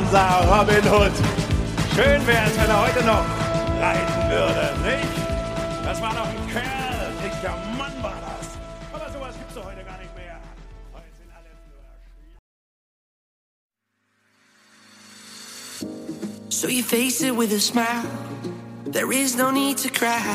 unser Robin Hood. Schön wär's, wenn er heute noch reiten würde, nicht? Das war doch ein Kerl, dicker Mann war das. Aber sowas gibt's doch heute gar nicht mehr. Heute sind alle nur So you face it with a smile. There is no need to cry.